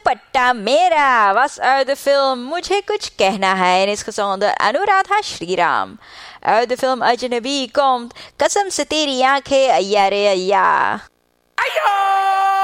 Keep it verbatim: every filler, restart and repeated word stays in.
दुपट्टा मेरा was uit de film मुझे कुछ कहना है en is gezongen door Anuradha Shriram. Uit de film Ajnabi komt Kasam se teri aankheं अय्या रे अय्या.